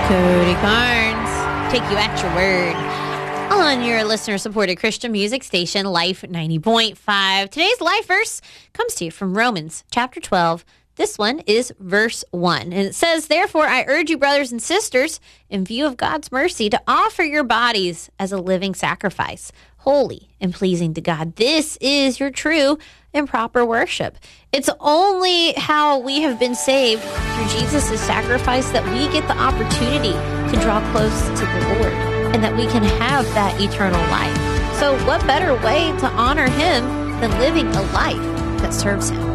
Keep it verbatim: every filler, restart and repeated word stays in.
Cody Carnes, take you at your word on your listener-supported Christian music station, Life ninety point five. Today's Life verse comes to you from Romans chapter twelve. This one is verse one, and it says, "Therefore I urge you, brothers and sisters, in view of God's mercy, to offer your bodies as a living sacrifice, holy and pleasing to God. This is your true and proper worship." It's only how we have been saved through Jesus' sacrifice that we get the opportunity to draw close to the Lord and that we can have that eternal life. So what better way to honor him than living a life that serves him?